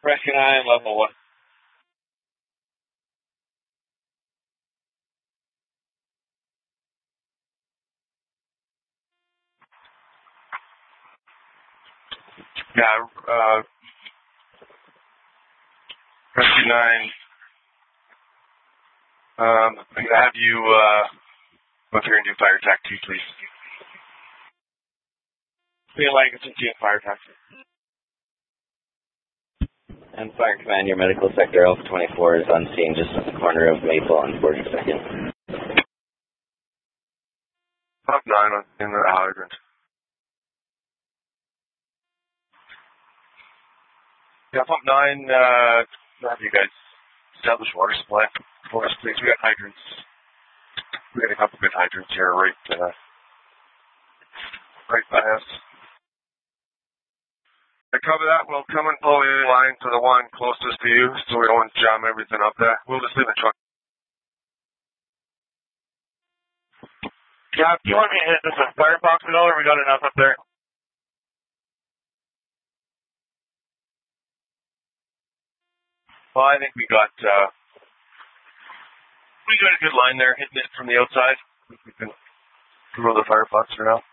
Rescue 9, level 1. Yeah, Rescue 9. I'm going to have you go through and do fire attack 2, please. Feel like it's a fire attack. And Fire Command, your medical sector Alpha 24 is on scene just at the corner of Maple and 42nd. Top 9 in the hydrant. Yeah, pump 9, have you guys establish water supply for us, please? We got hydrants. We got a couple good hydrants here right by us. To cover that, we'll come and pull your line to the one closest to you so we don't jam everything up there. We'll just leave the truck. Yeah, do you want me to hit this with firebox at all, or we got enough up there? Well, I think we got a good line there, hitting it from the outside. We can throw the firebox for now.